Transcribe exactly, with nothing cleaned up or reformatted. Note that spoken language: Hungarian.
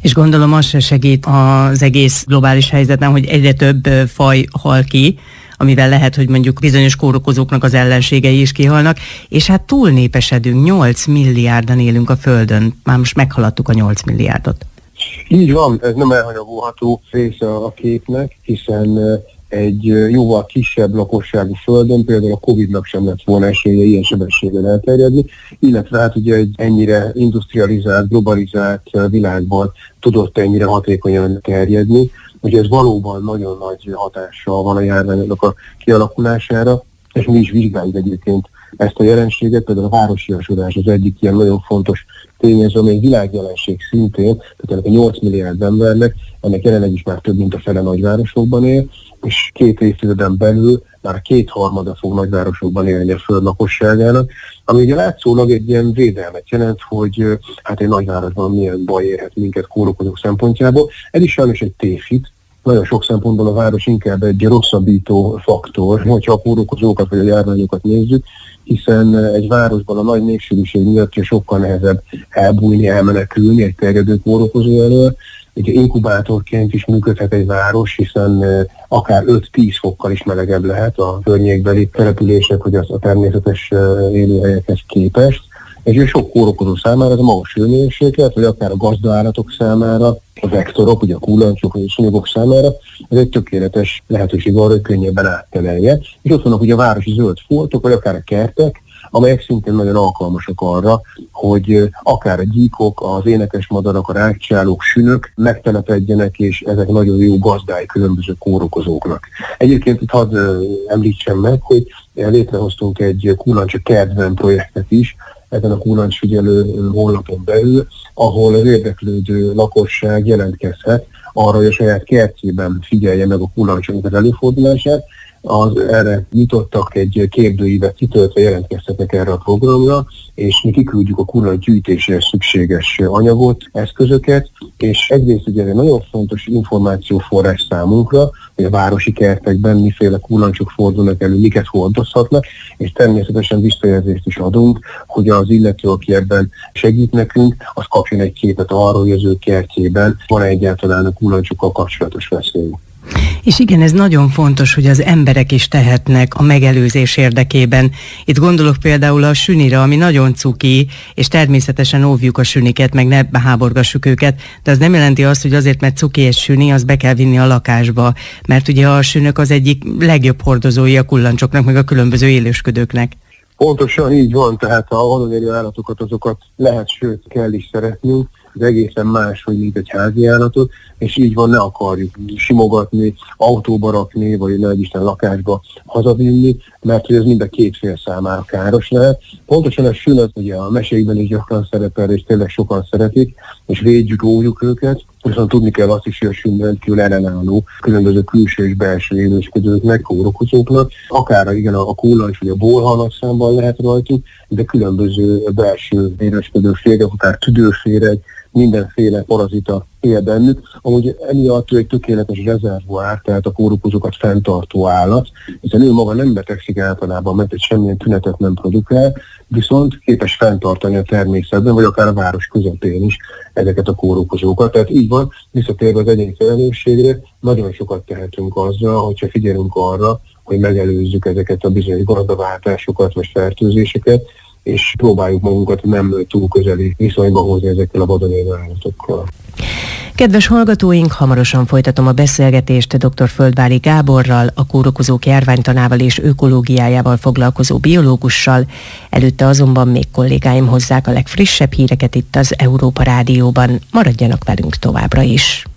És gondolom az se segít az egész globális helyzeten, hogy egyre több faj hal ki, amivel lehet, hogy mondjuk bizonyos kórokozóknak az ellenségei is kihalnak, és hát túlnépesedünk, nyolc milliárdan élünk a Földön, már most meghaladtuk a nyolc milliárdot. Így van, ez nem elhanyagolható része a képnek, hiszen egy jóval kisebb lakosságú Földön például a Covidnak sem lett volna esélye ilyen sebességgel elterjedni, illetve hát ugye egy ennyire industrializált, globalizált világban tudott ennyire hatékonyan terjedni, ugye ez valóban nagyon nagy hatással van a járványoknak a kialakulására, és mi is vizsgáljuk egyébként ezt a jelenséget, például a városiasodás az egyik ilyen nagyon fontos tényező, amely világjelenség szintén, tehát ennek a nyolc milliárd embernek, ennek jelenleg is már több mint a fele nagyvárosokban él, és két évtizeden belül már kétharmada fog nagyvárosokban élni a föld lakosságának, ami ugye látszólag egy ilyen védelmet jelent, hogy hát egy nagyvárosban milyen baj érhet minket kórokozók szempontjából. Ez is sajnos egy tévhit. Nagyon sok szempontból a város inkább egy rosszabbító faktor, hogyha a kórokozókat vagy a járványokat nézzük, hiszen egy városban a nagy népsűrűség miatt sokkal nehezebb elbújni, elmenekülni egy terjedő kórokozó elől. Ugye inkubátorként is működhet egy város, hiszen akár öt-tíz fokkal is melegebb lehet a környékbeli települések, hogy az a természetes élőhelyekhez képest. És sok kórokozó számára ez a magas hőmérséklet, vagy akár a gazdaállatok számára, a vektorok, ugye a kullancsok, vagy a szúnyogok számára, ez egy tökéletes lehetőség arra, hogy könnyebben áttelelje. És ott vannak ugye a városi zöld foltok, vagy akár a kertek, amelyek szintén nagyon alkalmasak arra, hogy akár a gyíkok, az énekes madarak, a rákcsálók, sünök megtelepedjenek, és ezek nagyon jó gazdái különböző kórokozóknak. Egyébként itt hadd említsem meg, hogy létrehoztunk egy kullancs kertben projektet is, ezen a kullancsfigyelő honlapon belül, ahol az érdeklődő lakosság jelentkezhet arra, hogy a saját kertjében figyelje meg a kullancsok az előfordulását. Az erre nyitottak egy kérdőívet kitöltve jelentkeztetnek erre a programra, és mi kiküldjük a kullancs gyűjtéséhez szükséges anyagot, eszközöket, és egyrészt ugye ez egy nagyon fontos információforrás számunkra, hogy a városi kertekben miféle kullancsok fordulnak elő, miket hordozhatnak, és természetesen visszajelzést is adunk, hogy az illető, aki ebben segít nekünk, az kapjon egy képet arról, hogy az ő kertjében van egyáltalán a kullancsokkal kapcsolatos veszély. És igen, ez nagyon fontos, hogy az emberek is tehetnek a megelőzés érdekében. Itt gondolok például a sünire, ami nagyon cuki, és természetesen óvjuk a süniket, meg ne háborgassuk őket, de az nem jelenti azt, hogy azért, mert cuki és süni, az be kell vinni a lakásba, mert ugye a sünök az egyik legjobb hordozói a kullancsoknak, meg a különböző élősködőknek. Pontosan így van, tehát a vadon élő állatokat azokat lehet, sőt kell is szeretnünk, az egészen más, hogy mint egy házi állatot, és így van, ne akarjuk simogatni, autóba rakni, vagy ne Isten lakásba hazavinni, mert hogy ez mind a két fél számára káros lehet. Pontosan a sün, ugye a mesékben is gyakran szerepel, és tényleg sokan szeretik, és védjük, óvjuk őket, viszont tudni kell azt is, hogy a sün rendkívül ellenálló különböző külső és belső élősködőknek, kórokozóknak, akár igen, a kullancs vagy a bolhalnak számban lehet rajtuk, de különböző belső élősködőféreg, akár tüdőféreg, mindenféle parazita él bennük. Amúgy emiatt egy tökéletes rezervoár, tehát a kórokozókat fenntartó állat, hiszen ő maga nem betegszik általában, mert egy semmilyen tünetet nem produkál, viszont képes fenntartani a természetben, vagy akár a város közepén is ezeket a kórokozókat. Tehát így van, visszatérve az egyéni felelősségre, nagyon sokat tehetünk azzal, hogyha figyelünk arra, hogy megelőzzük ezeket a bizonyos gazdaváltásokat, vagy fertőzéseket, és próbáljuk magunkat nem túl közeli viszonyba hozni ezekkel a vadon élő állatokkal. Kedves hallgatóink, hamarosan folytatom a beszélgetést dr. Földvári Gáborral, a kórokozók járványtanával és ökológiájával foglalkozó biológussal. Előtte azonban még kollégáim hozzák a legfrissebb híreket itt az Európa Rádióban. Maradjanak velünk továbbra is!